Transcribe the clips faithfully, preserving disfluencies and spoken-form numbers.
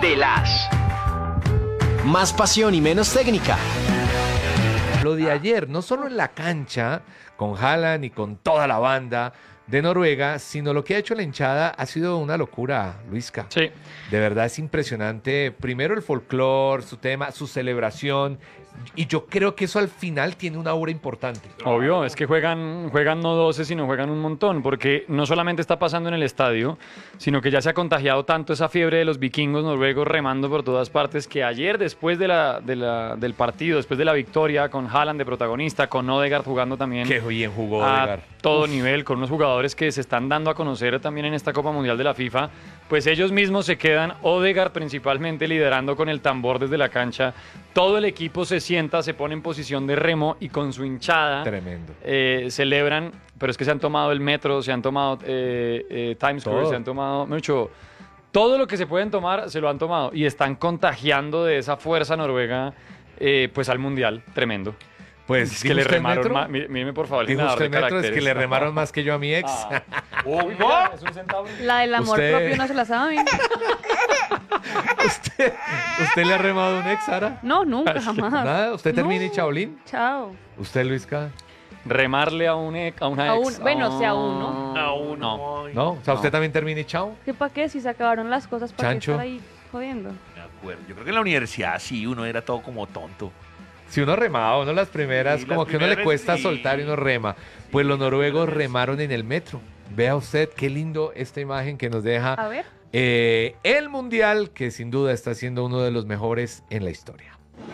de las. Más pasión y menos técnica. Lo de ayer, no solo en la cancha, con Haaland y con toda la banda de Noruega, sino lo que ha hecho la hinchada ha sido una locura, Luisca. Sí. De verdad es impresionante. Primero el folclore, su tema, su celebración. Y yo creo que eso al final tiene una aura importante. Obvio, es que juegan, juegan no doce, sino juegan un montón, porque no solamente está pasando en el estadio, sino que ya se ha contagiado tanto esa fiebre de los vikingos noruegos remando por todas partes, que ayer, después de la, de la, del partido, después de la victoria, con Haaland de protagonista, con Odegaard jugando también Qué bien jugó a Odegaard. todo Uf. nivel, con unos jugadores que se están dando a conocer también en esta Copa Mundial de la FIFA, pues ellos mismos se quedan, Odegaard principalmente liderando con el tambor desde la cancha, todo el equipo se sienta, se pone en posición de remo y con su hinchada Tremendo. eh, celebran, pero es que se han tomado el metro, se han tomado eh, eh, Times Square, Todo. se han tomado mucho, todo lo que se pueden tomar se lo han tomado y están contagiando de esa fuerza noruega eh, pues al mundial, tremendo. Pues Es que le ¿dijo usted remaron metro? más, mí- míreme por favor, el Dijo nadador usted de metro, es que caracteres. le remaron más que yo a mi ex. Ah. Uy, mira, es un centauro. La del amor Usted- propio no se la saben. ¿Usted, ¿Usted le ha remado a un ex, Sara? No, nunca, jamás. ¿Nada? ¿Usted termina y No. Chaolín? Chao. ¿Usted, Luisca? Remarle a, un ex, a una A ex. un- bueno, sea uno. A uno. ¿No? O sea, ¿usted No. también termina y chao? ¿Qué para qué? Si se acabaron las cosas, ¿para qué Chancho. estar ahí jodiendo? De acuerdo. Yo creo que en la universidad sí, uno era todo como tonto. Si uno remaba, uno las primeras, Sí, como las que uno le primeras, cuesta sí. soltar y uno rema. Pues los noruegos remaron en el metro. Vea usted qué lindo esta imagen que nos deja A ver. eh, el Mundial, que sin duda está siendo uno de los mejores en la historia.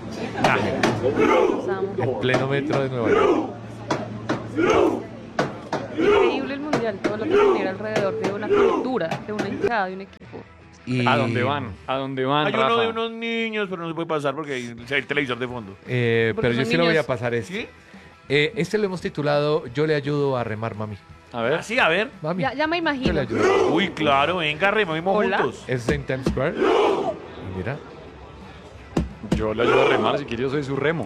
Los amo. En pleno metro de Nueva York. Increíble el mundial, todo lo que genera alrededor de una cultura, de una hinchada, de un equipo. Y, ¿A dónde van? ¿A dónde van, Hay Rafa? uno de unos niños, pero no se puede pasar porque hay hay televisor de fondo. eh, Porque pero yo son sí lo voy a niños. pasar este. ¿Sí? Eh, este lo hemos titulado Yo le ayudo a remar, mami. A ver. Así, a ver. Mami, Ya, ya me yo le imagino. ayudo. Uy, claro, venga, rememos Hola. juntos. Es en Times Square. Y mira. Yo le ayudo a remar, si quiere yo soy su remo.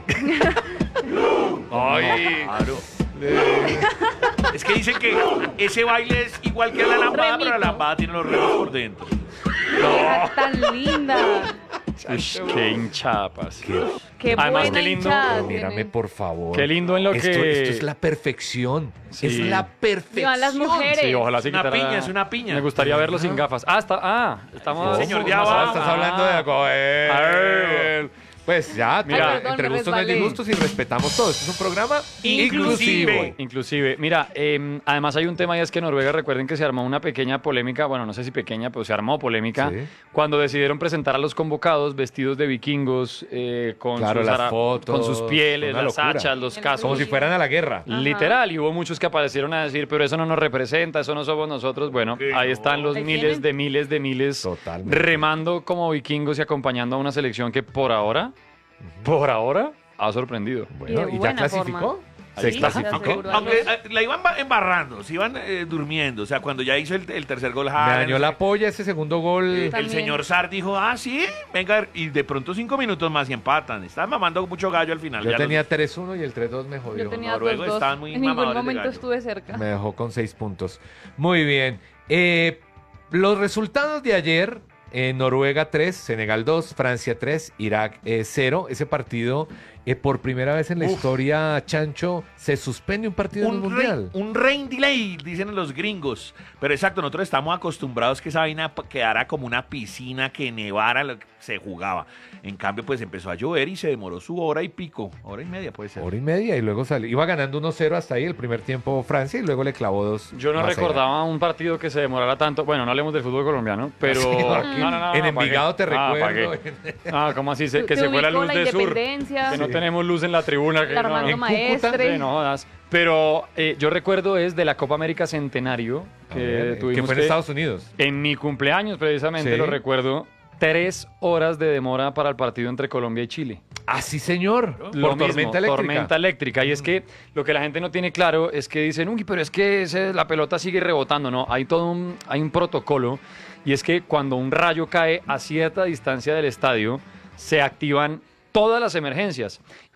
Ay, claro. Es que dicen que ese baile es igual que la lambada, Remito. pero la lambada tiene los remos por dentro. Vieja tan linda. Ush, qué hinchapas. Qué Además, buena qué lindo. hinchada Mírame, tienen. por favor. Qué lindo en lo esto, que- Esto es la perfección. Sí. Es la perfección. Vivan las mujeres. Sí, ojalá se Una quitara- piña, es una piña. Me gustaría verlo sin gafas. Ah, está, ah, estamos... Sí, señor, ya más va. alto. Estás hablando de coger. Pues ya, Mira, mira, entre me gustos no hay resbalé. disgustos y respetamos todo. Este es un programa Inclusive. inclusivo. Inclusive, mira, eh, además hay un tema y es que Noruega, recuerden que se armó una pequeña polémica, bueno, no sé si pequeña, pero se armó polémica, Sí. cuando decidieron presentar a los convocados vestidos de vikingos, eh, con, Claro, sus las ara- fotos, con sus pieles, una las locura. hachas, los El cascos. Como si fueran a la guerra. Ajá. Literal, y hubo muchos que aparecieron a decir, pero eso no nos representa, eso no somos nosotros. Bueno, Sí, ahí no. están los Ahí miles tienen. de miles de miles Totalmente. remando como vikingos y acompañando a una selección que por ahora, por ahora, ha sorprendido. Bueno, Y de ¿y ya buena clasificó? forma. ¿Se Sí, clasificó? se aseguró. Aunque eh, la iban ba- embarrando, se iban eh, durmiendo. O sea, cuando ya hizo el, el tercer gol, Me Haaland, dañó la polla ese segundo gol. el También. señor Sar dijo, ah, sí, venga, y de pronto cinco minutos más y empatan. Estaban mamando mucho gallo al final. Yo ya tenía los- tres uno y el tres dos me jodió. Yo tenía noruegos dos, dos. estaban muy En ningún mamadores de momento gallo. estuve cerca. Me dejó con seis puntos. Muy bien. Eh, los resultados de ayer, eh, Noruega tres, Senegal dos, Francia tres, Irak eh, cero. Ese partido, eh, por primera vez en la Uf. historia, Chancho, se suspende un partido en un un, rain, mundial. un rain delay, dicen los gringos. Pero exacto, nosotros estamos acostumbrados que esa vaina pa- quedara como una piscina, que nevara, lo que se jugaba. En cambio, pues empezó a llover y se demoró su hora y pico. Hora y media puede ser. Hora y media y luego salió. Iba ganando uno cero hasta ahí el primer tiempo Francia y luego le clavó dos. Yo no más allá. recordaba un partido que se demorara tanto. Bueno, no hablemos del fútbol colombiano, pero. Sí, no, aquí no, no, en ¿pa' Envigado qué? te Ah, ¿pa' recuerdo. qué? Ah, ¿cómo así? Se- que Te se fue la ubicó luz la de sur. independencia. Que no Sí. tenemos luz en la tribuna. Que El Armando no, Maestre. Sí, no jodas. Pero eh, yo recuerdo es de la Copa América Centenario A que ver, tuvimos que fue en que- Estados Unidos. en mi cumpleaños precisamente, Sí. lo recuerdo. Tres horas de demora para el partido entre Colombia y Chile. Ah, sí, señor. Lo Por mismo, tormenta eléctrica. tormenta eléctrica. Y es que lo que la gente no tiene claro es que dicen, uy, pero es que ese- la pelota sigue rebotando. No, hay todo un, hay un protocolo. Y es que cuando un rayo cae a cierta distancia del estadio, se activan todas las emergencias.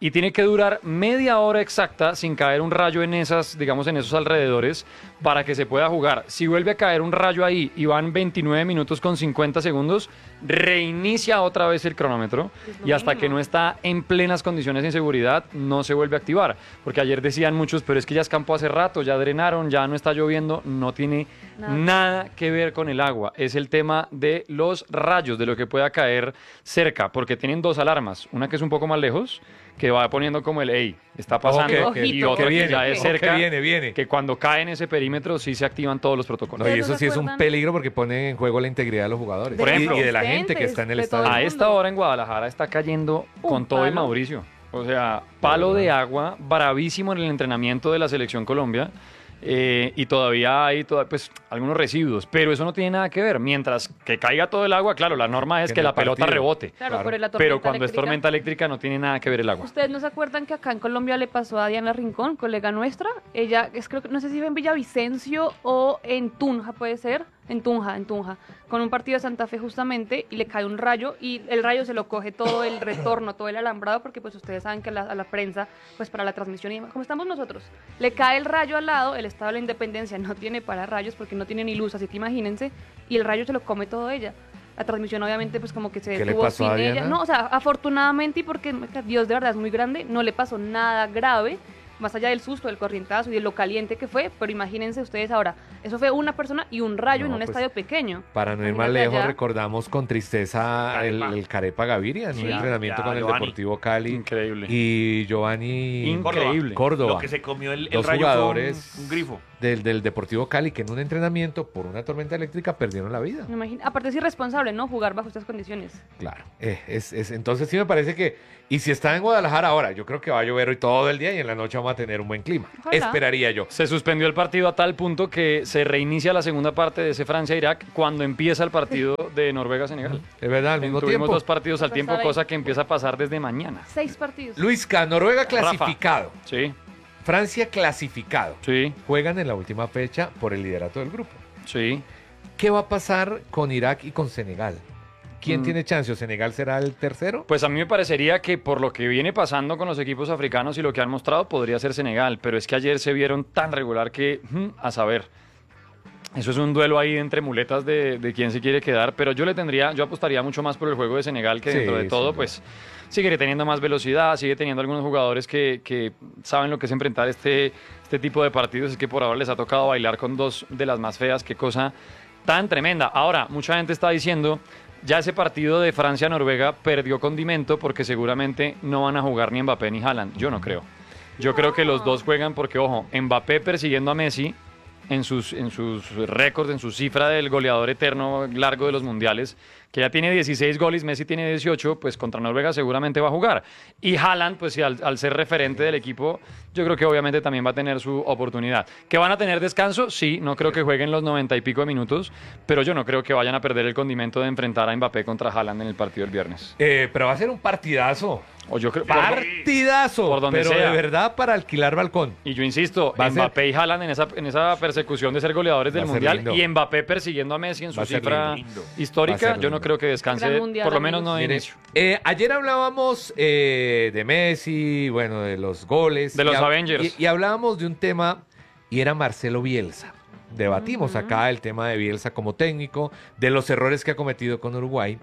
y tiene que durar media hora exacta sin caer un rayo en esas, digamos, en esos alrededores para que se pueda jugar. Si vuelve a caer un rayo ahí y van veintinueve minutos con cincuenta segundos, reinicia otra vez el cronómetro Es lo y hasta mismo. que no está en plenas condiciones de seguridad no se vuelve a activar. Porque ayer decían muchos, pero es que ya es campo hace rato, ya drenaron, ya no está lloviendo, no tiene Nada. nada que ver con el agua. Es el tema de los rayos, de lo que pueda caer cerca, porque tienen dos alarmas, una que es un poco más lejos, que va poniendo como el hey, está pasando, Ok, ok, y ok, otra que que viene, ya es ok. cerca, Que viene, viene. que cuando cae en ese perímetro sí se activan todos los No, protocolos. y ¿Ustedes eso no sí es un recuerdan? peligro porque pone en juego la integridad de los jugadores. Por Y- ejemplo, y de la gente que está en el de todo estadio. A el esta mundo. hora en Guadalajara está cayendo Un con todo el palo. Mauricio. O sea, palo de agua, bravísimo en el entrenamiento de la Selección Colombia. eh, y todavía hay toda- pues, algunos residuos, pero eso no tiene nada que ver. Mientras que caiga todo el agua, claro, la norma es En que el la pelota partido. rebote. Claro, Claro. pero la tormenta Pero cuando es eléctrica- tormenta eléctrica no tiene nada que ver el agua. ¿Ustedes no se acuerdan que acá en Colombia le pasó a Diana Rincón, colega nuestra? Ella, es creo que no sé si fue en Villavicencio o en Tunja, puede ser, en Tunja, en Tunja, con un partido de Santa Fe justamente, y le cae un rayo, y el rayo se lo coge todo el retorno, todo el alambrado, porque pues ustedes saben que a la, a la prensa, pues para la transmisión y demás, como estamos nosotros, le cae el rayo al lado, el Estado de la Independencia no tiene para rayos porque no tiene ni luz, así que imagínense, y el rayo se lo come todo ella. La transmisión obviamente pues como que se ¿Qué le detuvo pasó sin a ella. Diana? No, o sea, afortunadamente y porque Dios de verdad es muy grande, no le pasó nada grave, más allá del susto, del corrientazo y de lo caliente que fue, pero imagínense ustedes ahora, eso fue una persona y un rayo en No, un pues, estadio pequeño. Para no ir más Imagínate lejos, allá. recordamos con tristeza el, Carepa. el Carepa Gaviria en Sí, un entrenamiento ya, con el Giovanni. Deportivo Cali. Increíble. Y Giovanni Increíble. Córdoba. Lo que se comió el, el Dos rayo fue un- jugadores un, grifo. del, del Deportivo Cali que en un entrenamiento por una tormenta eléctrica perdieron la vida. Me imagino- aparte es irresponsable, ¿no? Jugar bajo estas condiciones. Claro. Eh, es, es- entonces sí me parece que... Y si está en Guadalajara ahora, yo creo que va a llover hoy todo el día y en la noche vamos a tener un buen clima. Ojalá. Esperaría yo. Se suspendió el partido a tal punto que se reinicia la segunda parte de ese Francia-Irak cuando empieza el partido de Noruega-Senegal. Es verdad, al mismo Tuvimos tiempo. dos partidos al Pues tiempo, está cosa que empieza a pasar desde mañana. Seis partidos. Luisca, Noruega clasificado. Sí, Francia clasificado. sí, Juegan en la última fecha por el liderato del grupo. sí. ¿Qué va a pasar con Irak y con Senegal? ¿Quién Mm. tiene chance? ¿O Senegal será el tercero? Pues a mí me parecería que por lo que viene pasando con los equipos africanos y lo que han mostrado podría ser Senegal, pero es que ayer se vieron tan regular que, hmm, a saber, eso es un duelo ahí entre muletas de, de quién se quiere quedar, pero yo le tendría, yo apostaría mucho más por el juego de Senegal que Sí, dentro de todo, sin duda. pues sigue teniendo más velocidad, sigue teniendo algunos jugadores que, que saben lo que es enfrentar este, este tipo de partidos, es que por ahora les ha tocado bailar con dos de las más feas, qué cosa tan tremenda. Ahora, mucha gente está diciendo, ya ese partido de Francia-Noruega perdió condimento porque seguramente no van a jugar ni Mbappé ni Haaland. Yo no creo. Yo creo que los dos juegan porque, ojo, Mbappé persiguiendo a Messi en sus, en sus récords, en su cifra del goleador eterno largo de los mundiales, que ya tiene dieciséis goles, Messi tiene dieciocho, pues contra Noruega seguramente va a jugar. Y Haaland, pues sí, al, al ser referente del equipo, yo creo que obviamente también va a tener su oportunidad. ¿Que van a tener descanso? Sí, no creo que jueguen los noventa y pico de minutos, pero yo no creo que vayan a perder el condimento de enfrentar a Mbappé contra Haaland en el partido del viernes. Eh, pero va a ser un partidazo. O yo creo, Partidazo. Por donde pero sea. de verdad para alquilar balcón. Y yo insisto, Va a ser- Mbappé y Haaland en esa, en esa persecución de ser goleadores Va del a ser Mundial lindo. y Mbappé persiguiendo a Messi en Va su a ser cifra lindo. Va a histórica, ser yo no lindo. creo que descanse, Gran mundial, por lo menos no de Mire, inicio. eh, ayer hablábamos eh, de Messi, bueno, de los goles. De los y hab- Avengers. Y, y hablábamos de un tema, y era Marcelo Bielsa. Debatimos acá el tema de Bielsa como técnico, de los errores que ha cometido con Uruguay.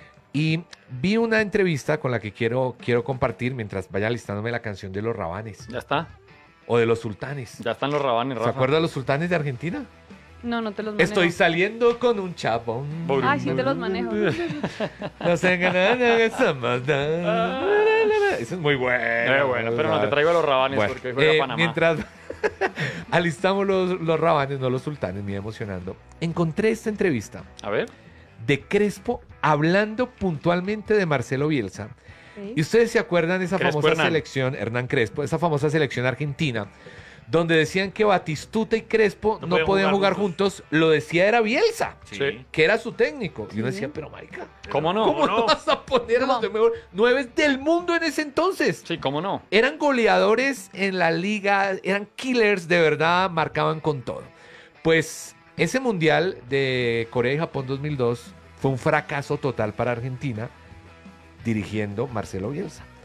Y vi una entrevista con la que quiero, quiero compartir mientras vaya listándome la canción de los Rabanes Ya está, o de los Sultanes. ya están los rabanes, ¿Se Rafa. acuerdan de los Sultanes de Argentina? No, no te los manejo. Estoy saliendo con un chapón. Ay, sí te los manejo. No sé qué nada que somos dos. Eso es muy bueno. Eh, bueno, pero no te traigo a los rabanes Bueno, porque juega eh, Panamá. mientras alistamos los, los rabanes, no los sultanes, me iba emocionando. Encontré esta entrevista A ver, de Crespo hablando puntualmente de Marcelo Bielsa. Sí. Y ustedes se acuerdan de esa Crespo famosa Hernán. selección, Hernán Crespo, esa famosa selección argentina, donde decían que Batistuta y Crespo no, No podían podían jugar jugar juntos. Lo decía era Bielsa, Sí. que era su técnico. Y uno decía, pero marica, ¿cómo no? ¿cómo no no? vas a poner a los ¿Cómo? mejores nueve del mundo en ese entonces? Sí, ¿cómo no? Eran goleadores en la liga, eran killers, de verdad, marcaban con todo. Pues ese mundial de Corea y Japón dos mil dos fue un fracaso total para Argentina, dirigiendo Marcelo Bielsa.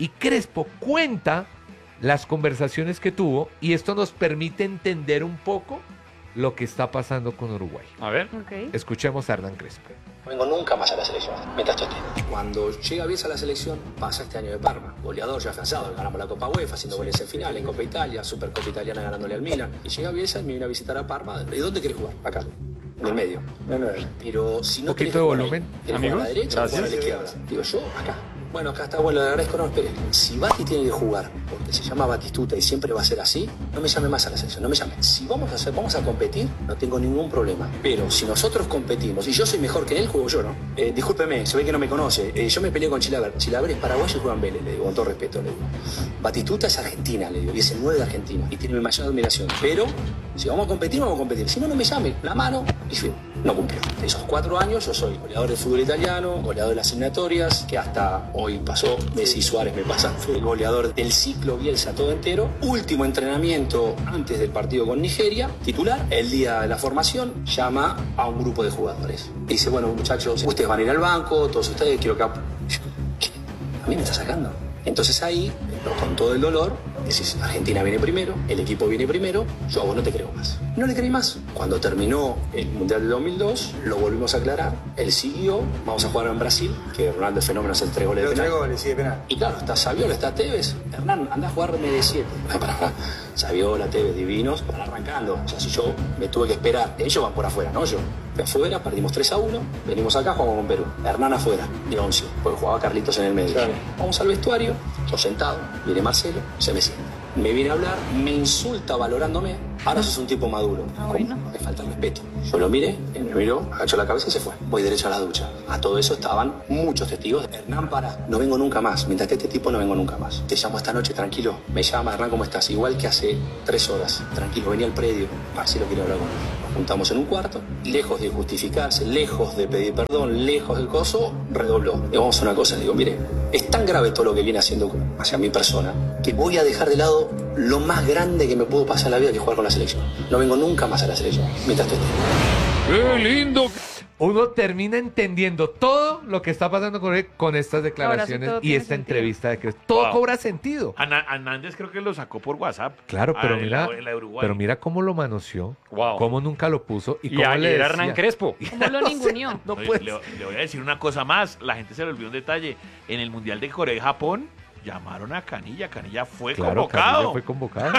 Y Crespo cuenta las conversaciones que tuvo y esto nos permite entender un poco lo que está pasando con Uruguay. A ver. Ok. Escuchemos a Hernán Crespo. No vengo nunca más a la selección, mientras tú estés. Cuando llega Bielsa a la selección, pasa este año de Parma. Goleador ya afianzado, ganamos la Copa UEFA, haciendo goles en final, en Copa Italia, Supercopa Italiana ganándole al Milan. Y llega Bielsa y me viene a visitar a Parma. ¿Y dónde querés jugar? Acá. En el medio. No, no, pero si no Un querés poquito de jugar ahí, volumen. ¿querés jugar a la Amigos, derecha o jugar a la gracias. izquierda? Digo yo, acá. Bueno, acá está, bueno, le agradezco, no, espere. Si Bati tiene que jugar, porque se llama Batistuta y siempre va a ser así, no me llame más a la selección, no me llame. Si vamos a hacer, vamos a competir, no tengo ningún problema. Pero si nosotros competimos y yo soy mejor que él, juego yo, ¿no? Eh, discúlpeme, se ve que no me conoce. Eh, yo me peleé con Chilaver. Chilaver es paraguayo y juega en Vélez, le digo, con todo respeto, le digo. Batistuta es Argentina, le digo, y es el nueve de Argentina, y tiene mi mayor admiración. Pero si vamos a competir, vamos a competir. Si no, no me llame, la mano, y fui. No cumplió. De esos cuatro años, yo soy goleador del fútbol italiano, goleador de las eliminatorias, que hasta hoy pasó, Messi y Suárez me pasan. Fui el goleador del ciclo Bielsa todo entero. Último entrenamiento antes del partido con Nigeria, titular. El día de la formación, llama a un grupo de jugadores. Dice, bueno, muchachos, ustedes van a ir al banco, todos ustedes, quiero que... ¿Qué? ¿A mí me está sacando? Entonces ahí, con todo el dolor, decís, Argentina viene primero, el equipo viene primero, yo a vos no te creo más. No le creí más. Cuando terminó el Mundial del dos mil dos, lo volvimos a aclarar, él siguió, vamos a jugar en Brasil, que Ronaldo es fenómeno, hace tres goles de penal. goles, sí, de penal. Y claro, está Saviola, está Tevez. Hernán, anda a jugarme de siete. Para, para. Saviola, Tevez, divinos, van arrancando. O sea, si yo me tuve que esperar, ellos van por afuera, no yo. Fui afuera, perdimos tres a uno, venimos acá, jugamos con Perú. Hernán afuera, de once, porque jugaba Carlitos en el medio. Claro. Vamos al vestuario, yo sentado, viene Marcelo, se me sienta. Me viene a hablar, me insulta valorándome. Ahora sos un tipo maduro. Ah, bueno. Me falta el respeto. Yo lo miré, él me miró, agachó la cabeza y se fue. Voy derecho a la ducha. A todo eso estaban muchos testigos. Hernán, para, no vengo nunca más. Mientras que este tipo no vengo nunca más. Te llamo esta noche, tranquilo. Me llama, Hernán, ¿cómo estás? Igual que hace tres horas. Tranquilo, venía al predio. Marcelo quiere hablar conmigo. Nos juntamos en un cuarto, lejos de justificarse, lejos de pedir perdón, lejos del coso, redobló. Le vamos a una cosa, le digo, mire, es tan grave todo lo que viene haciendo hacia mi persona que voy a dejar de lado lo más grande que me puedo pasar en la vida, que es jugar con la selección. No vengo nunca más a la selección, mientras tú estés. ¡Qué lindo! Uno termina entendiendo todo lo que está pasando con él con estas declaraciones todo y tiene esta sentido. entrevista de Crespo. Todo Wow. cobra sentido. Ana- Hernández creo que lo sacó por WhatsApp. Claro, pero Ah, en mira, la- en la de Uruguay. pero mira cómo lo manoseó, Wow. cómo nunca lo puso y, Y cómo le ayer decía. Hernán Crespo. ¿Cómo lo ninguneó? No Oye, puede le, ser. le voy a decir una cosa más. La gente se le olvidó un detalle. En el Mundial de Corea y Japón llamaron a Canilla. Canilla fue Claro, convocado. Canilla fue convocado.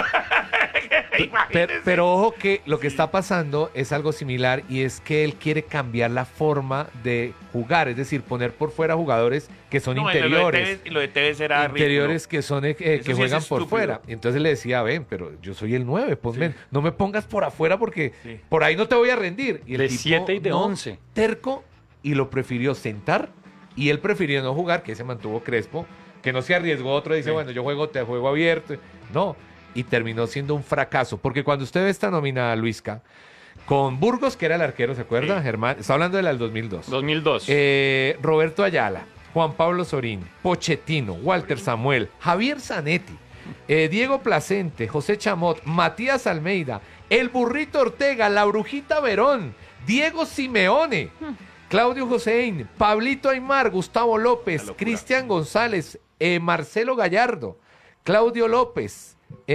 Pero, Imagínese. pero ojo que lo que está pasando es algo similar y es que él quiere cambiar la forma de jugar, es decir, poner por fuera jugadores que son No, en lo de interiores. Tevez- Lo de Tevez era Interiores que son eh, que sí es juegan por estúpido. fuera. Entonces le decía, ven, pero yo soy el nueve, ponme, Sí. no me pongas por afuera porque Sí. por ahí no te voy a rendir. Y el De tipo, siete y de no, once. terco, y lo prefirió sentar y él prefirió no jugar, que se mantuvo Crespo, que no se arriesgó otro, dice, Sí. bueno, yo juego, te juego abierto. No, y terminó siendo un fracaso, porque cuando usted ve esta nómina, Luisca, con Burgos, que era el arquero, ¿se acuerda, Sí. Germán? Está hablando de la del dos mil dos. dos mil dos. Eh, Roberto Ayala, Juan Pablo Sorín, Pochettino, Walter Samuel, Javier Zanetti, eh, Diego Placente, José Chamot, Matías Almeida, El Burrito Ortega, La Brujita Verón, Diego Simeone, Claudio Joséin, Pablito Aymar, Gustavo La López, locura. Cristian González, eh, Marcelo Gallardo, Claudio López,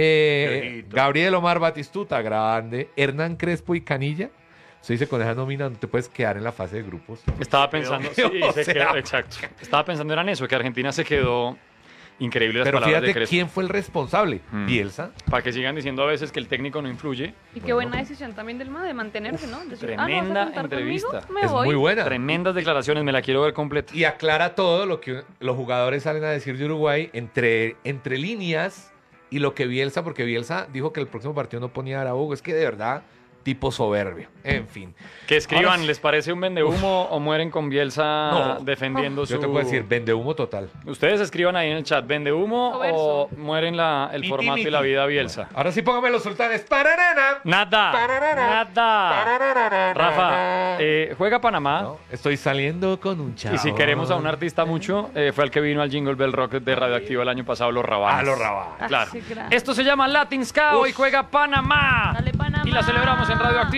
eh, Dieguito. Gabriel Omar Batistuta, grande, Hernán Crespo y Canilla. Se dice con esa nómina no te puedes quedar en la fase de grupos. Estaba pensando, sí, O se sea. quedó, exacto. Estaba pensando era en eso, que Argentina se quedó increíble las Pero palabras de fíjate Crespo. quién fue el responsable. Mm. Bielsa. Para que sigan diciendo a veces que el técnico no influye. Y qué buena decisión también del M A de mantenerse, ¿no? Decir, ah, ¿no vas a tremenda contar entrevista. conmigo? Me Es voy. muy buena. Tremendas declaraciones, me la quiero ver completa. Y aclara todo lo que los jugadores salen a decir de Uruguay entre, entre líneas y lo que Bielsa, porque Bielsa dijo que el próximo partido no ponía a Araújo. Es que de verdad, tipo soberbio. En fin. Que escriban, Ahora sí. ¿les parece un vendehumo o mueren con Bielsa No. defendiendo su... Yo te puedo decir, vende humo total. Ustedes escriban ahí en el chat, ¿vendehumo Soberso. o mueren la, el Miti, formato y miti. la vida Bielsa? Ahora sí póngame los sultanes. ¡Pararana! Nada, Pararara. nada. Pararara. Rafa, eh, juega Panamá. No, estoy saliendo con un chavo. Y si queremos a un artista mucho, eh, fue el que vino al Jingle Bell Rock de Radioactivo el año pasado, Los Rabanes. Ah, los Rabanes. Ah, Claro. sí, gra- Esto se llama Latin Ska, hoy juega Panamá. Dale, Panamá. Y la celebramos en Radioactivo.